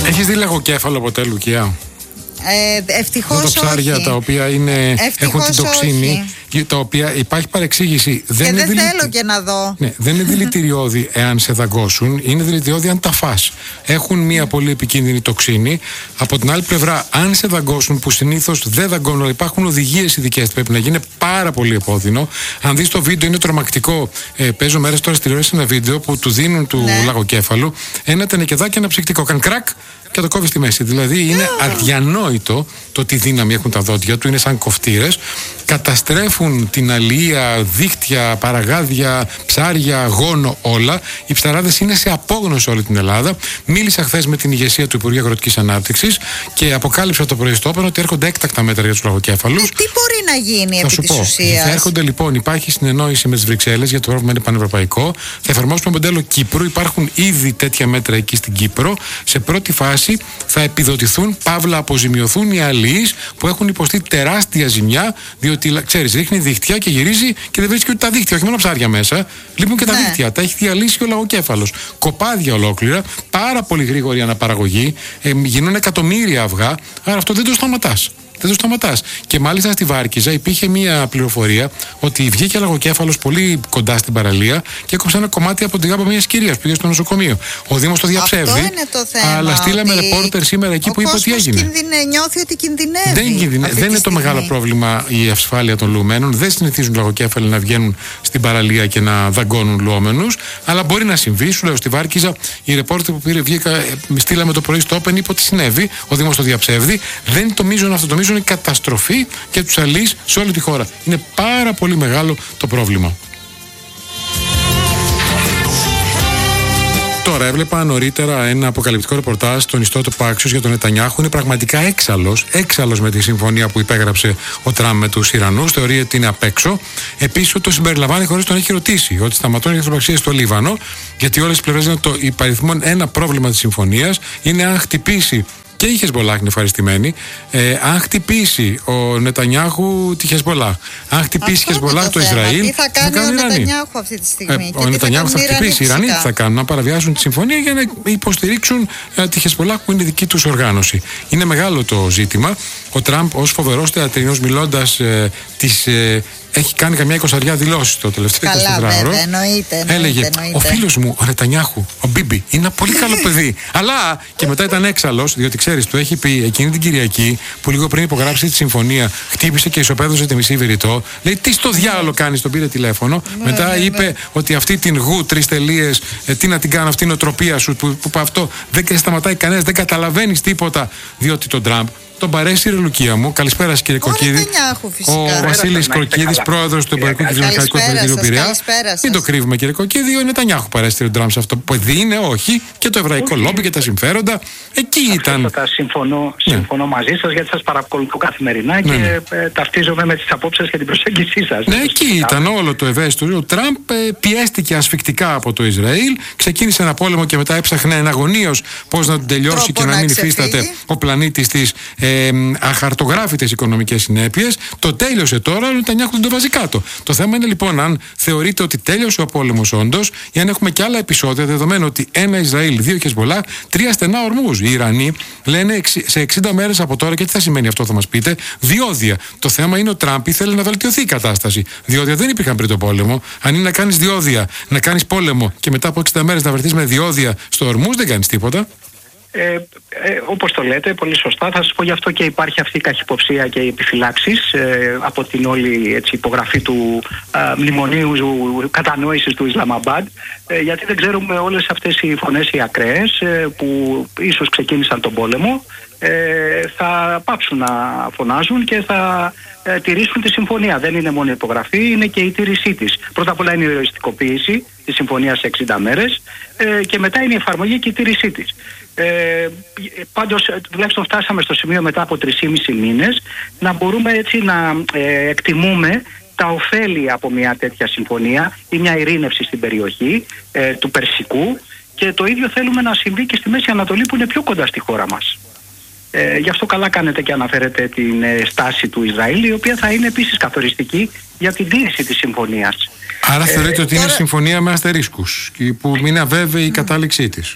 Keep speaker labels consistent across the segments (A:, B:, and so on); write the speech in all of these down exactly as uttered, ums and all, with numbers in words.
A: Έχεις δει λαγοκέφαλο ποτέ, Λουκία?
B: Ε, ευτυχώς
A: όχι. Τα ψάρια
B: όχι.
A: τα οποία είναι, έχουν την τοξίνη,
B: όχι.
A: τα οποία υπάρχει παρεξήγηση.
B: Και
A: δεν
B: δεν
A: δηλη...
B: θέλω και να δω.
A: Ναι, δεν είναι δηλητηριώδη εάν σε δαγκώσουν, είναι δηλητηριώδη αν τα φας. Έχουν μια πολύ επικίνδυνη τοξίνη. Από την άλλη πλευρά, αν σε δαγκώσουν, που συνήθως δεν δαγκώνουν, υπάρχουν οδηγίες ειδικές, πρέπει να γίνει πάρα πολύ επώδυνο. Αν δεις το βίντεο, είναι τρομακτικό. Ε, παίζω μέρες τώρα στη τηλεόραση ένα βίντεο που του δίνουν του ναι. λαγοκέφαλου ένα τενεκεδάκι, ένα ψυκτικό. Καν κρακ και το κόβει στη μέση. Δηλαδή είναι αδιανόητο το τι δύναμη έχουν τα δόντια του, είναι σαν κοφτήρες. Καταστρέφουν την αλία, δίχτυα, παραγάδια, ψάρια, γόνο, όλα. Οι ψαράδες είναι σε απόγνωση σε όλη την Ελλάδα. Μίλησα χθες με την ηγεσία του Υπουργείου Αγροτικής Ανάπτυξης και αποκάλυψα το πρωί στο Όπεν ότι έρχονται έκτακτα μέτρα για τους λαγοκέφαλους.
B: Ε, τι μπορεί να γίνει
A: θα
B: επί
A: σου
B: της
A: πω.
B: ουσίας?
A: Θα έρχονται λοιπόν, υπάρχει συνεννόηση με τις Βρυξέλλες γιατί το πρόβλημα είναι πανευρωπαϊκό. Θα εφαρμόσουμε μοντέλο Κύπρου. Υπάρχουν ήδη τέτοια μέτρα εκεί στην Κύπρο. Σε πρώτη φάση θα επιδοτηθούν, παύλα αποζημιωθούν οι αλιείς που έχουν υποστεί τεράστια ζημιά, διότι ξέρεις, ρίχνει δίχτυα και γυρίζει και δεν βρίσκει ούτε τα δίχτυα, όχι μόνο ψάρια μέσα. Λείπουν και τα ναι. δίχτυα. Τα έχει διαλύσει ο λαγοκέφαλος. Κοπάδια ολόκληρα, πάρα πολύ γρήγορη αναπαραγωγή, ε, γίνουν εκατομμύρια αυγά, άρα αυτό δεν το σταματάς. Δεν το σταματάς. Και μάλιστα στη Βάρκιζα υπήρχε μία πληροφορία ότι βγήκε λαγοκέφαλος πολύ κοντά στην παραλία και έκοψε ένα κομμάτι από τη γάμπα μιας κυρίας που πήγε στο νοσοκομείο. Ο Δήμος το διαψεύδει.
B: Αυτό είναι το θέμα.
A: Αλλά στείλαμε ρεπόρτερ σήμερα εκεί που είπε ότι έγινε.
B: Κινδυνε, νιώθει ότι κινδυνεύει.
A: Δεν, κινδυνε, δεν είναι το μεγάλο πρόβλημα η ασφάλεια των λουωμένων. Δεν συνηθίζουν λαγοκέφαλοι να βγαίνουν στην παραλία και να δαγκώνουν λουόμενους. Αλλά μπορεί να συμβεί. Σου λέω στη Βάρκιζα η ρεπόρτερ που πήρε, βγήκα, στείλαμε το πρωί στο Όπεν, είπε ότι συνέβη. Ο Δήμος το διαψεύδει. Δεν είναι το μείζον αυτό. Το μείζον είναι καταστροφή και τους αλείς σε όλη τη χώρα. Είναι πάρα πολύ μεγάλο το πρόβλημα. Τώρα έβλεπα νωρίτερα ένα αποκαλυπτικό ρεπορτάζ στον ιστότοπο Άξιος για τον Νετανιάχου. Είναι πραγματικά έξαλλος, έξαλλος με τη συμφωνία που υπέγραψε ο Τραμπ με τους Ιρανούς. Θεωρεί ότι είναι απ' έξω. Επίσης, ότι το συμπεριλαμβάνει χωρίς τον έχει ρωτήσει. Ότι σταματώνει οι εχθροπραξίες στο Λίβανο. Γιατί όλες οι πλευρές είναι το υπαριθμόν ένα πρόβλημα της συμφωνίας. Είναι αν χτυπήσει. Και η Χεσμολάχ είναι ευχαριστημένη. Ε, αν χτυπήσει ο Νετανιάχου τη Χεσμολάχ, αν χτυπήσει η Χεσμολάχ το, το Ισραήλ.
B: Τι θα κάνει ο Νετανιάχου αυτή τη στιγμή?
A: Ε, ο Νετανιάχου θα, θα χτυπήσει. Οι Ιρανοί τι θα κάνουν? Να παραβιάσουν τη συμφωνία για να υποστηρίξουν ε, τη Χεσμολάχ που είναι δική τους οργάνωση. Είναι μεγάλο το ζήτημα. Ο Τραμπ, ως φοβερός θεατρινός, μιλώντας ε, τις. Ε, έχει κάνει καμιά εικοσαριά δηλώσεις το τελευταίο εικοσιτετράωρο.
B: Εννοείται, εννοείται.
A: Έλεγε,
B: εννοείται.
A: ο φίλος μου, ο Νετανιάχου, ο Μπίμπι, είναι ένα πολύ καλό παιδί. Αλλά και μετά ήταν έξαλλος, διότι ξέρεις, του έχει πει εκείνη την Κυριακή που λίγο πριν υπογράψει τη συμφωνία, χτύπησε και ισοπαίδωσε τη μισή Βηρητό. Λέει, τι στο διάλογο κάνεις, τον πήρε τηλέφωνο.
B: Ναι,
A: μετά
B: ναι,
A: είπε
B: ναι.
A: ότι αυτή την γου, τρεις τελείες, ε, τι να την κάνω, αυτή η νοοτροπία σου, που, που, που αυτό δεν σταματάει κανένας, δεν καταλαβαίνεις τίποτα, διότι τον Τραμπ. Τον παρέσυρε, Λουκία μου. Καλησπέρα, κύριε Κοκκίδη. Ο Βασίλης Κοκκίδης, πρόεδρος του Εμπορικού και Βιομηχανικού Εθνικού Πειραιά. Μην το κρύβουμε, κύριε Κοκκίδη. Ο Νετανιάχου παρέσυρε τον Τραμπ σε αυτό που είναι, όχι, και το εβραϊκό λόμπι και τα συμφέροντα. Εκεί ήταν.
C: Συμφωνώ, συμφωνώ ναι. μαζί σας, γιατί σας παρακολουθώ καθημερινά
A: ναι,
C: και
A: ναι.
C: Ε, ταυτίζομαι με τις απόψεις και την προσέγγισή σας.
A: Ναι, εκεί ήταν όλο το ευαίσθητο. Ο Τραμπ ε, πιέστηκε ασφικτικά από το Ισραήλ, ξεκίνησε ένα πόλεμο και μετά έψαχνε εναγωνίως πώς να τον τελειώσει και να, να μην υφίσταται ο πλανήτης της. Ε, αχαρτογράφητες οικονομικές συνέπειες. Το τέλειωσε τώρα, ο Νετανιάχου δεν το βάζει κάτω. Το θέμα είναι λοιπόν αν θεωρείτε ότι τέλειωσε ο πόλεμος όντως ή αν έχουμε και άλλα επεισόδια, δεδομένου ότι ένα Ισραήλ, δύο Χεσμολάχ, τρία στενά ορμούς. Οι Ιρανοί λένε σε εξήντα μέρες από τώρα, και τι θα σημαίνει αυτό, θα μας πείτε, διόδια. Το θέμα είναι ο Τραμπ ήθελε να βελτιωθεί η κατάσταση. Διόδια δεν υπήρχαν πριν το πόλεμο. Αν είναι να κάνεις διόδια, να κάνεις πόλεμο και μετά από εξήντα μέρες να βρεθείς με διόδια στο ορμούς, δεν κάνεις τίποτα.
C: Ε, ε, όπως το λέτε, πολύ σωστά. Θα σας πω γι' αυτό και υπάρχει αυτή η καχυποψία και οι επιφυλάξεις ε, από την όλη έτσι, υπογραφή του ε, μνημονίου κατανόησης του Ισλαμαμπάντ, ε, γιατί δεν ξέρουμε όλες αυτές οι φωνές οι ακραίες ε, που ίσως ξεκίνησαν τον πόλεμο ε, θα πάψουν να φωνάζουν και θα ε, τηρήσουν τη συμφωνία. Δεν είναι μόνο η υπογραφή, είναι και η τήρησή της. Πρώτα απ' όλα είναι η οριστικοποίηση της συμφωνίας σε εξήντα μέρες ε, και μετά είναι η εφαρμογή και η τήρησή της. Ε, πάντως τουλάχιστον φτάσαμε στο σημείο μετά από τρεισήμισι μήνες να μπορούμε έτσι να ε, εκτιμούμε τα ωφέλη από μια τέτοια συμφωνία ή μια ειρήνευση στην περιοχή ε, του Περσικού, και το ίδιο θέλουμε να συμβεί και στη Μέση Ανατολή που είναι πιο κοντά στη χώρα μας. Ε, γι' αυτό καλά κάνετε και αναφέρετε την ε, στάση του Ισραήλ, η οποία θα είναι επίσης καθοριστική για την τήρηση της συμφωνίας.
A: Άρα θεωρείτε ε, ότι
B: τώρα...
A: είναι συμφωνία με αστερίσκους που είναι αβέβαιη η κατάληξή της?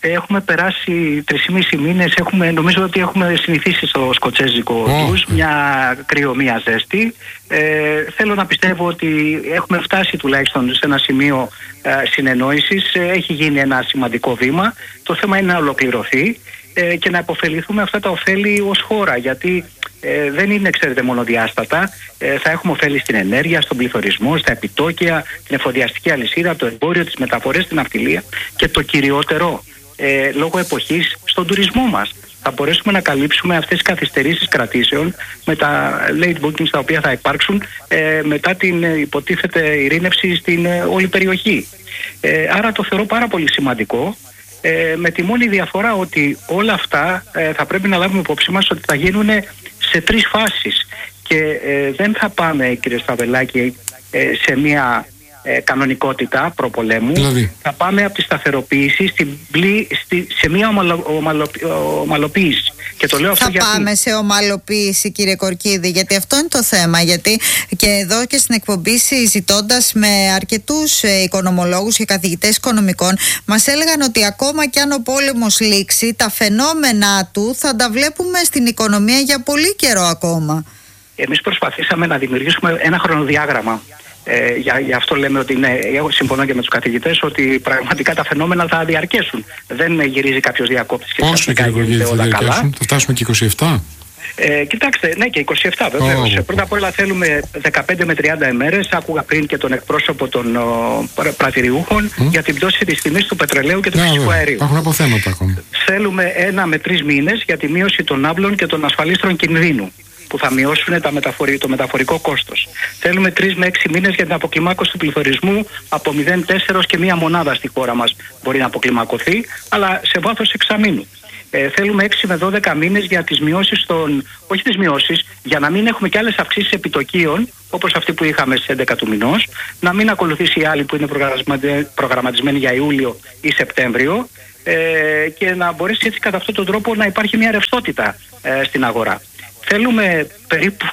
C: Έχουμε περάσει τρεις μήνες, έχουμε, νομίζω ότι έχουμε συνηθίσει στο σκοτσέζικο
A: Oh.
C: τους, μια κρύο, μια ζέστη. Ε, θέλω να πιστεύω ότι έχουμε φτάσει τουλάχιστον σε ένα σημείο ε, συνεννόησης, ε, έχει γίνει ένα σημαντικό βήμα. Το θέμα είναι να ολοκληρωθεί ε, και να αποφεληθούμε αυτά τα ωφέλη ως χώρα, γιατί ε, δεν είναι, ξέρετε, μονοδιάστατα. Ε, θα έχουμε ωφέλη στην ενέργεια, στον πληθωρισμό, στα επιτόκια, την εφοδιαστική αλυσίδα, το εμπόριο, τις μεταφορές, την ναυτιλία και το κυριότερο, ε, λόγω εποχής, στον τουρισμό μας. Θα μπορέσουμε να καλύψουμε αυτές τις καθυστερήσεις κρατήσεων με τα late bookings τα οποία θα υπάρξουν ε, μετά την ε, υποτίθεται ειρήνευση στην ε, όλη περιοχή. Ε, άρα το θεωρώ πάρα πολύ σημαντικό, ε, με τη μόνη διαφορά ότι όλα αυτά ε, θα πρέπει να λάβουμε υπόψη μας ότι θα γίνουν σε τρεις φάσεις και ε, δεν θα πάμε, κύριε Σταβελάκη, ε, σε μια ε, κανονικότητα προπολέμου.
A: Δηλαδή.
C: Θα πάμε από τη σταθεροποίηση στην πλή, στη, σε μια ομαλο, ομαλο, ομαλοποίηση. Και το λέω αυτό
B: θα
C: γιατί...
B: πάμε σε ομαλοποίηση, κύριε Κορκίδη, γιατί αυτό είναι το θέμα. Γιατί και εδώ και στην εκπομπή, συζητώντας με αρκετούς ε, οικονομολόγους και καθηγητές οικονομικών, μας έλεγαν ότι ακόμα κι αν ο πόλεμος λήξει, τα φαινόμενά του θα τα βλέπουμε στην οικονομία για πολύ καιρό ακόμα. Εμείς προσπαθήσαμε να δημιουργήσουμε ένα χρονοδιάγραμμα. Ε, για, για αυτό λέμε ότι ναι, εγώ συμφωνώ και με τους καθηγητές ότι πραγματικά τα φαινόμενα θα διαρκέσουν. Δεν γυρίζει κάποιος διακόπτης και ξαφνικά γίνεται όλα καλά.
A: Θα φτάσουμε και είκοσι επτά.
C: Ε, κοιτάξτε, ναι, και είκοσι επτά βεβαίως. Oh. Πρώτα απ' όλα θέλουμε δεκαπέντε με τριάντα ημέρες. Άκουγα πριν και τον εκπρόσωπο των ο, πρατηριούχων mm. για την πτώση της τιμής του πετρελαίου και του yeah, φυσικού αερίου.
A: Υπάρχουν αποθέματα ακόμα.
C: Θέλουμε ένα με τρεις μήνες για τη μείωση των άβλων και των ασφαλίστρων κινδύνου, που θα μειώσουν τα μεταφορι... το μεταφορικό κόστος. Θέλουμε τρεις με έξι μήνες για την αποκλιμάκωση του πληθωρισμού από μηδέν κόμμα τέσσερα και μία μονάδα στη χώρα μας μπορεί να αποκλιμακωθεί, αλλά σε βάθος εξαμήνου. Ε, θέλουμε έξι με δώδεκα μήνες για τις μειώσεις των... όχι τις μειώσεις, για να μην έχουμε και άλλες αυξήσεις επιτοκίων, όπως αυτή που είχαμε στις έντεκα του μηνός, να μην ακολουθήσει η άλλη που είναι προγραμματισμένη για Ιούλιο ή Σεπτέμβριο, ε, και να μπορέσει έτσι κατά αυτόν τον τρόπο να υπάρχει μια ρευστότητα ε, στην αγορά. Θέλουμε περίπου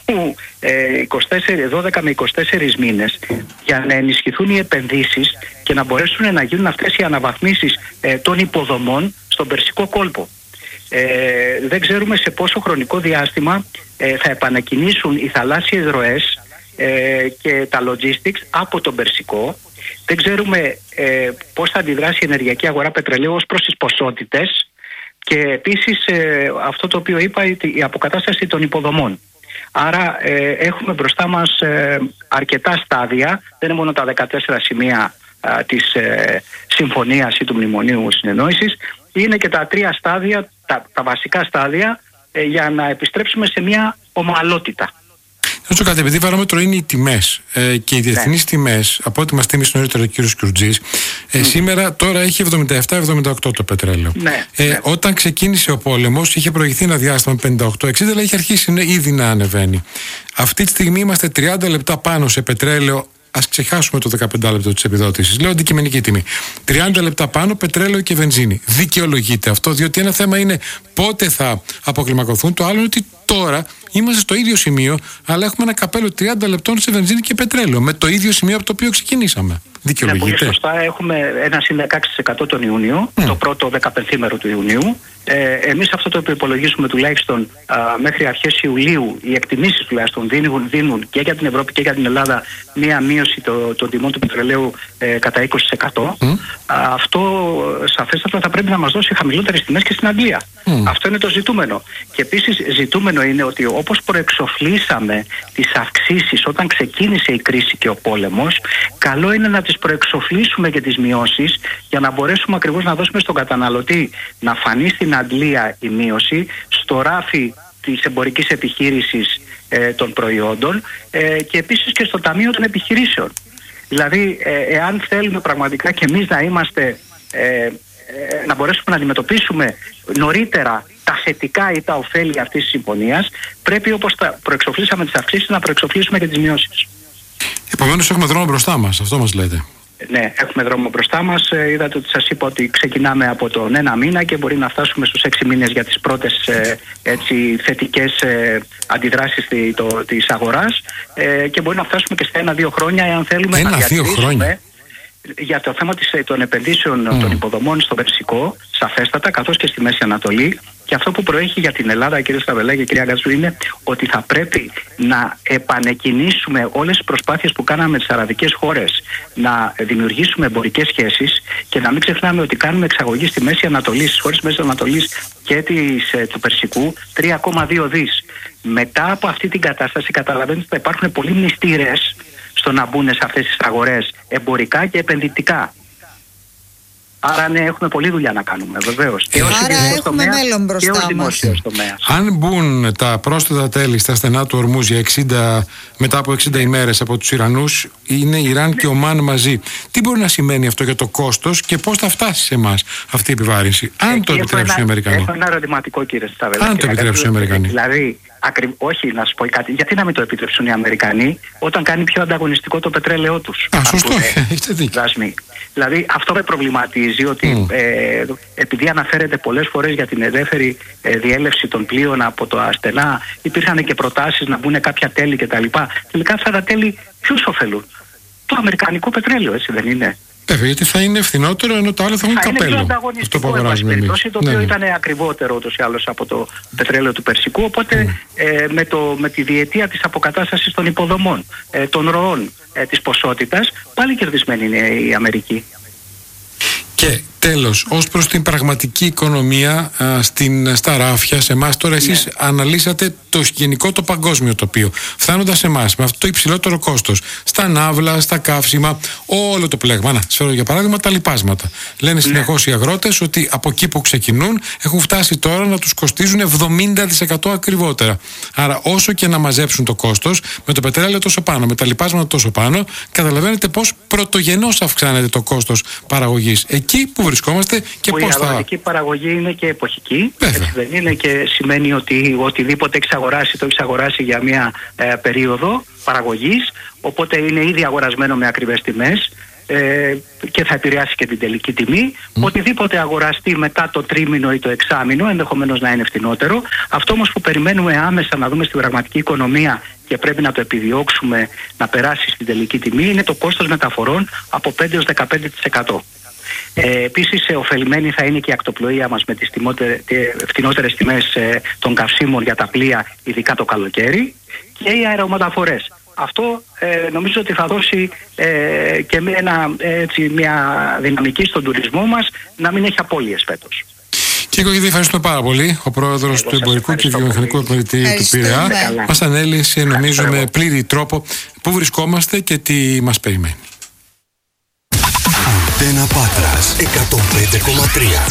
C: ε, είκοσι τέσσερα, δώδεκα με είκοσι τέσσερα μήνες για να ενισχυθούν οι επενδύσεις και να μπορέσουν να γίνουν αυτές οι αναβαθμίσεις ε, των υποδομών στον Περσικό κόλπο. Ε, δεν ξέρουμε σε πόσο χρονικό διάστημα ε, θα επανακινήσουν οι θαλάσσιες ροές ε, και τα logistics από τον Περσικό. Δεν ξέρουμε ε, πώς θα αντιδράσει η ενεργειακή αγορά πετρελαίου ως προς τις ποσότητες. Και επίσης ε, αυτό το οποίο είπα, η αποκατάσταση των υποδομών. Άρα ε, έχουμε μπροστά μας ε, αρκετά στάδια, δεν είναι μόνο τα δεκατέσσερα σημεία ε, της ε, συμφωνίας ή του μνημονίου συνεννόησης, είναι και τα τρία στάδια, τα, τα βασικά στάδια ε, για να επιστρέψουμε σε μια ομαλότητα.
A: Θα σου κάτι, επειδή βαρόμετρο είναι οι τιμές ε, και οι διεθνείς ναι. τιμές, από ό,τι μας θύμισε νωρίτερα ο κύριος Κουρτζής, ε, mm. σήμερα τώρα έχει εβδομήντα επτά εβδομήντα οκτώ το πετρέλαιο. Ναι, ε, ναι. Όταν ξεκίνησε ο πόλεμος, είχε προηγηθεί ένα διάστημα πενήντα οκτώ εξήντα, αλλά είχε αρχίσει ναι, ήδη να ανεβαίνει. Αυτή τη στιγμή είμαστε τριάντα λεπτά πάνω σε πετρέλαιο. Ας ξεχάσουμε το δεκαπέντε λεπτό της επιδότησης. Λέω αντικειμενική τιμή. τριάντα λεπτά πάνω πετρέλαιο και βενζίνη. Δικαιολογείται αυτό, διότι ένα θέμα είναι πότε θα αποκλιμακωθούν. Το άλλο είναι ότι τώρα είμαστε στο ίδιο σημείο, αλλά έχουμε ένα καπέλο τριάντα λεπτών σε βενζίνη και πετρέλαιο. Με το ίδιο σημείο από το οποίο ξεκινήσαμε. Δικαιολογείται.
C: Ναι, πολύ σωστά. Έχουμε ένα συν δεκαέξι τοις εκατό τον Ιούνιο, mm. το πρώτο δεκαπενθήμερο του Ιουνίου. Ε, εμείς αυτό το οποίο υπολογίζουμε τουλάχιστον α, μέχρι αρχές Ιουλίου, οι εκτιμήσεις τουλάχιστον δίνουν, δίνουν και για την Ευρώπη και για την Ελλάδα μία μείωση των το τιμών του πετρελαίου ε, κατά είκοσι τοις εκατό. Mm. Α, αυτό σαφέστατα θα πρέπει να μας δώσει χαμηλότερες τιμές και στην Αγγλία. Mm. Αυτό είναι το ζητούμενο. Και επίσης ζητούμενο είναι ότι όπως προεξοφλήσαμε τις αυξήσεις όταν ξεκίνησε η κρίση και ο πόλεμος, καλό είναι να τις προεξοφλήσουμε και τις μειώσεις για να μπορέσουμε ακριβώς να δώσουμε στον καταναλωτή να φανεί στην αντλία η μείωση, στο ράφι της εμπορικής επιχείρησης ε, των προϊόντων ε, και επίσης και στο ταμείο των επιχειρήσεων. Δηλαδή, ε, εάν θέλουμε πραγματικά και εμείς να είμαστε, ε, ε, να μπορέσουμε να αντιμετωπίσουμε νωρίτερα τα θετικά ή τα ωφέλη αυτής της συμφωνίας, πρέπει όπως τα προεξοφλήσαμε τις αυξήσεις να προεξοφλήσουμε και τις μειώσεις.
A: Επομένως έχουμε δρόμο μπροστά μας, αυτό μας λέτε.
C: Ναι, έχουμε δρόμο μπροστά μας. Ε, είδατε ότι σας είπα ότι ξεκινάμε από τον ένα μήνα και μπορεί να φτάσουμε στους έξι μήνες για τις πρώτες ε, έτσι, θετικές ε, αντιδράσεις τη, το, της αγοράς ε, και μπορεί να φτάσουμε και στα ένα-δύο χρόνια εάν θέλουμε
A: ένα,
C: να διατηρήσουμε.
A: Χρόνια.
C: για το θέμα της, των επενδύσεων mm. των υποδομών στο Περσικό, σαφέστατα, καθώς και στη Μέση Ανατολή. Και αυτό που προέχει για την Ελλάδα, κύριε Σταβελά και κυρία Γκατσού, είναι ότι θα πρέπει να επανεκκινήσουμε όλες τις προσπάθειες που κάναμε με τις αραβικές χώρες να δημιουργήσουμε εμπορικές σχέσεις και να μην ξεχνάμε ότι κάνουμε εξαγωγή στη Μέση Ανατολή, στις χώρες της Μέσης Ανατολής και της, του Περσικού, τρία κόμμα δύο δις. Μετά από αυτή την κατάσταση καταλαβαίνετε ότι θα υπάρχουν πολλοί μνηστήρες στο να μπουν σε αυτές τις αγορές εμπορικά και επενδυτικά. Άρα ναι, έχουμε πολλή δουλειά να κάνουμε, βεβαίως.
B: Και ως ιδιωτικός τομέας
C: και ως δημόσιος τομέας.
A: Αν μπουν τα πρόσθετα τέλη στα στενά του Ορμούζ για εξήντα, μετά από εξήντα ημέρες από τους Ιρανούς, είναι Ιράν και Ομάν μαζί. Τι μπορεί να σημαίνει αυτό για το κόστος και πώς θα φτάσει σε εμάς αυτή η επιβάρυνση, αν Εκεί το επιτρέψουν οι Αμερικανοί?
C: Έχω ένα ερωτηματικό, κύριε Σταβέλα.
A: Αν το επιτρέψουν οι Αμερικανοί.
C: Δηλαδή, Ακρι... όχι, να σου πω κάτι. Γιατί να μην το επιτρέψουν οι Αμερικανοί όταν κάνει πιο ανταγωνιστικό το πετρέλαιό τους?
A: Α, σωστό, έχετε δίκιο.
C: Δηλαδή αυτό με προβληματίζει, ότι mm. ε, επειδή αναφέρεται πολλές φορές για την ελεύθερη ε, διέλευση των πλοίων από το ασθενά, υπήρχαν και προτάσεις να μπουν κάποια τέλη κτλ. Τελικά αυτά τα τέλη ποιους ωφελούν? Το αμερικανικό πετρέλαιο, έτσι δεν είναι?
A: Βέβαια, γιατί θα είναι φθηνότερο ενώ το άλλο θα είναι καπέλο.
C: Είναι πιο ανταγωνιστικό, αυτό που αγοράζουμε εμείς. Το οποίο ναι, ήταν ακριβότερο ούτως ή άλλως από το πετρέλαιο του Περσικού. Οπότε mm. ε, με, το, με τη διετία της αποκατάστασης των υποδομών, ε, των ροών, ε, της ποσότητας, πάλι κερδισμένη είναι η Αμερική.
A: Και τέλος, ως προς την πραγματική οικονομία α, στην, στα ράφια, σε εμάς τώρα εσείς ναι. αναλύσατε το γενικό το παγκόσμιο τοπίο. Φτάνοντας σε εμάς με αυτό το υψηλότερο κόστος, στα ναύλα, στα καύσιμα, όλο το πλέγμα. Να, σφαίρω για παράδειγμα τα λιπάσματα. Λένε συνεχώς ναι. οι αγρότες ότι από εκεί που ξεκινούν έχουν φτάσει τώρα να τους κοστίζουν εβδομήντα τοις εκατό ακριβότερα. Άρα όσο και να μαζέψουν το κόστος, με το πετρέλαιο τόσο πάνω, με τα λιπάσματα τόσο πάνω, καταλαβαίνετε πως πρωτογενώς αυξάνεται το κόστος παραγωγής. Εκεί που βρισκόμαστε και πώς θα... Η
C: αγροτική παραγωγή είναι και εποχική, έτσι δεν είναι, και σημαίνει ότι οτιδήποτε έχεις αγοράσει το έχεις αγοράσει για μια ε, περίοδο παραγωγής, οπότε είναι ήδη αγορασμένο με ακριβές τιμές ε, και θα επηρεάσει και την τελική τιμή. Mm. Οτιδήποτε αγοραστεί μετά το τρίμηνο ή το εξάμηνο ενδεχομένως να είναι φτηνότερο. Αυτό όμως που περιμένουμε άμεσα να δούμε στην πραγματική οικονομία και πρέπει να το επιδιώξουμε να περάσει στην τελική τιμή είναι το κόστος μεταφορών από πέντε έως δεκαπέντε τοις εκατό. Ε, επίσης, ε, ωφελημένη θα είναι και η ακτοπλοεία μας με τις φτηνότερες τιμές ε, των καυσίμων για τα πλοία, ειδικά το καλοκαίρι, και οι αερομεταφορές. Αυτό ε, νομίζω ότι θα δώσει ε, και με ένα, έτσι, μια δυναμική στον τουρισμό μας να μην έχει απώλειες φέτος.
A: Κύριε Κοκκίδη, ευχαριστώ πάρα πολύ. Ο πρόεδρος του Εμπορικού και Βιομηχανικού Επιμελητηρίου του Πειραιά μας ανέλησε, νομίζω, με πλήρη τρόπο πού βρισκόμαστε και τι μας περιμένει.
D: Αντένα Πάτρας εκατόν πέντε κόμμα τρία.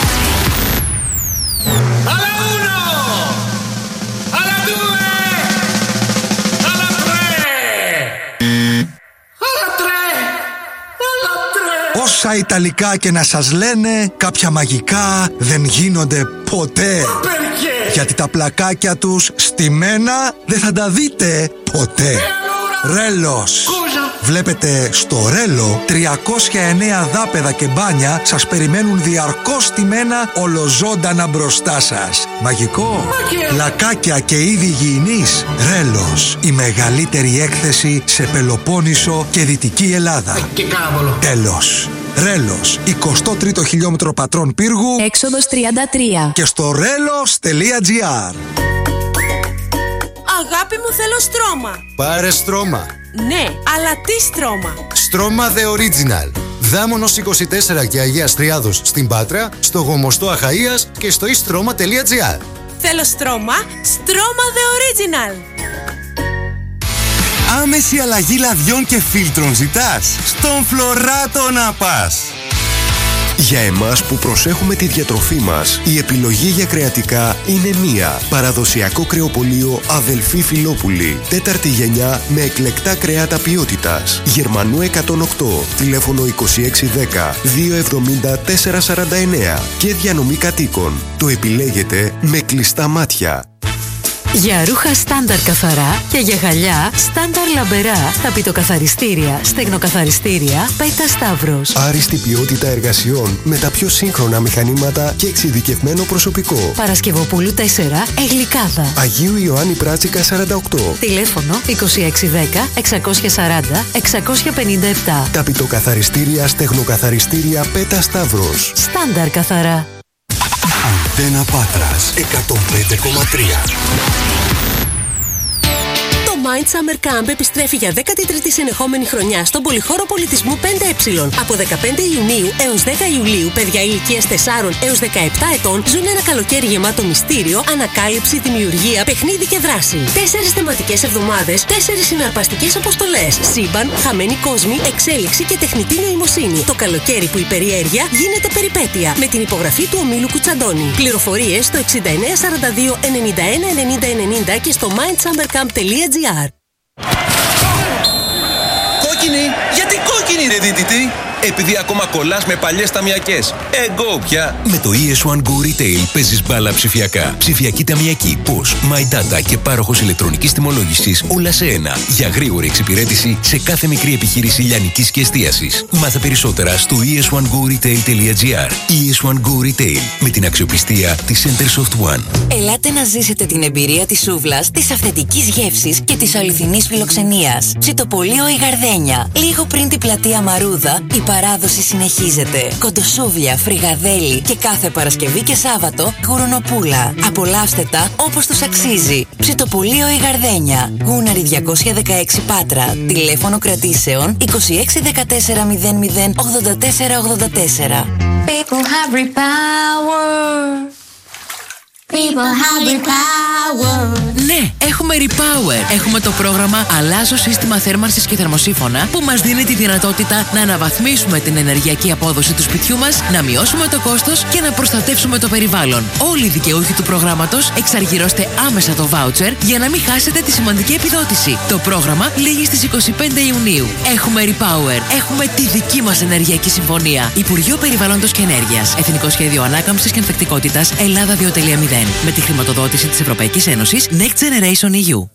D: Όσα Ιταλικά και να σας λένε, κάποια μαγικά δεν γίνονται ποτέ. Γιατί τα πλακάκια τους στημένα δεν θα τα δείτε ποτέ. Ρέλος. Βλέπετε, στο Ρέλο τριακόσια εννέα δάπεδα και μπάνια σας περιμένουν διαρκώς στημένα ολοζώντανα μπροστά σας. Μαγικό. Πλακάκια και είδη υγιεινής. Ρέλος. Η μεγαλύτερη έκθεση σε Πελοπόννησο και Δυτική Ελλάδα. Τέλος. Ρέλος. εικοστό τρίτο χιλιόμετρο Πατρών Πύργου.
E: Έξοδος τριάντα τρία.
D: Και στο ρέλος τελεία τζι άρ.
F: Αγάπη μου, θέλω στρώμα.
G: Πάρε στρώμα.
F: Ναι, αλλά τι στρώμα?
G: Στρώμα The Original. Δάμονος είκοσι τέσσερα και Αγίας Τριάδος στην Πάτρα, στο Γομοστό Αχαΐας και στο istρoma τελεία τζι άρ.
F: Θέλω στρώμα, στρώμα The Original.
G: Άμεση αλλαγή λαδιών και φίλτρων ζητάς? Στον Φλωράτο να πας.
D: Για εμάς που προσέχουμε τη διατροφή μας, η επιλογή για κρεατικά είναι μία. Παραδοσιακό κρεοπωλείο Αδελφή Φιλόπουλη. Τέταρτη γενιά με εκλεκτά κρεάτα ποιότητας. Γερμανού εκατόν οκτώ. Τηλέφωνο είκοσι έξι δέκα διακόσια εβδομήντα τετρακόσια σαράντα εννέα. Και διανομή κατοίκων. Το επιλέγετε με κλειστά μάτια.
E: Για ρούχα στάνταρ καθαρά και για γυαλιά στάνταρ λαμπερά, ταπητοκαθαριστήρια, στεγνοκαθαριστήρια, Πέτα Σταύρος.
H: Άριστη ποιότητα εργασιών με τα πιο σύγχρονα μηχανήματα και εξειδικευμένο προσωπικό.
E: Παρασκευοπούλου τέσσερα, Εγλικάδα.
H: Αγίου Ιωάννη Πράτσικα σαράντα οκτώ.
E: Τηλέφωνο είκοσι έξι δέκα εξακόσια σαράντα εξακόσια πενήντα επτά.
H: Ταπητοκαθαριστήρια, στεγνοκαθαριστήρια, Πέτα Σταύρος.
E: Στάνταρ καθαρά.
H: Αντένα Πάτρας εκατόν πέντε κόμμα τρία.
F: Το Mind Summer Camp επιστρέφει για δέκατη τρίτη συνεχόμενη χρονιά στον Πολυχώρο Πολιτισμού πέντε ε. Από δεκαπέντε Ιουνίου έως δέκα Ιουλίου, παιδιά ηλικίας τεσσάρων έως δεκαεπτά ετών ζουν ένα καλοκαίρι γεμάτο μυστήριο, ανακάλυψη, δημιουργία, παιχνίδι και δράση. Τέσσερις θεματικές εβδομάδες, τέσσερις συναρπαστικές αποστολές. Σύμπαν, χαμένοι κόσμοι, εξέλιξη και τεχνητή νοημοσύνη. Το καλοκαίρι που η περιέργεια γίνεται περιπέτεια. Με την υπογραφή του ομίλου Κουτσαντώνη. Πληροφορίες στο εξήντα εννέα σαράντα δύο ενενήντα ένα ενενήντα ενενήντα και στο mind summer camp τελεία τζι άρ.
I: Κόκκινη! Γιατί κόκκινη ρε δίδυτη! Επειδή ακόμα κολλάς με παλιές ταμιακές. Εγώ πια!
J: Με το ι ες ένα Go Retail παίζεις μπάλα ψηφιακά. Ψηφιακή ταμιακή, πώς, My Data και πάροχος ηλεκτρονικής τιμολόγησης όλα σε ένα. Για γρήγορη εξυπηρέτηση σε κάθε μικρή επιχείρηση λιανικής και εστίασης. Μάθε περισσότερα στο ι ες ένα go retail τελεία τζι άρ. ι ες ένα Go Retail με την αξιοπιστία της Centersoft One.
E: Ελάτε να ζήσετε την εμπειρία της σούβλας, της αυθεντικής γεύσης και της αληθινής φιλοξενίας. Ψητοπολείο η Γαρδένια. Λίγο πριν την πλατεία Μαρούδα, η παράδοση συνεχίζεται. Κοντοσούβλια, φρυγαδέλι και κάθε Παρασκευή και Σάββατο γουρουνοπούλα. Απολαύστε τα όπως τους αξίζει. Ψητοπολείο η Γαρδένια. Γούναρη διακόσια δεκαέξι Πάτρα. Τηλέφωνο κρατήσεων είκοσι έξι δεκατέσσερα μηδέν μηδέν ογδόντα τέσσερα ογδόντα τέσσερα.
K: People have repower. People have repower.
E: Ναι, έχουμε Repower. Έχουμε το πρόγραμμα Αλλάζω σύστημα θέρμανσης και θερμοσύφωνα που μας δίνει τη δυνατότητα να αναβαθμίσουμε την ενεργειακή απόδοση του σπιτιού μας, να μειώσουμε το κόστος και να προστατεύσουμε το περιβάλλον. Όλοι οι δικαιούχοι του προγράμματος εξαργυρώστε άμεσα το voucher για να μην χάσετε τη σημαντική επιδότηση. Το πρόγραμμα λήγει στις είκοσι πέντε Ιουνίου. Έχουμε Repower. Έχουμε τη δική μας ενεργειακή συμφωνία. Υπουργείο Περιβάλλοντος και Ενέργειας. Εθνικό Σχέδιο Ανάκαμψης και Ανθεκτικότητας Ελλάδα δύο τελεία μηδέν. Με τη χρηματοδότηση της Ευρωπαϊκής Ένωσης Next Generation ι γιου.